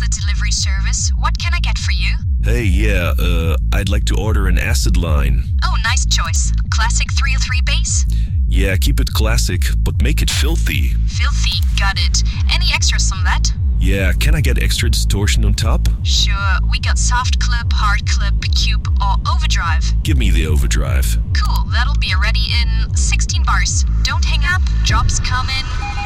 Chocolate Delivery Service. What can I get for you? Hey, yeah, I'd like to order an acid line. Oh, nice choice. Classic 303 base? Yeah, keep it classic, but make it filthy. Filthy, got it. Any extras on that? Yeah, can I get extra distortion on top? Sure, we got soft clip, hard clip, cube, or overdrive. Give me the overdrive. Cool, that'll be ready in 16 bars. Don't hang up, job's coming.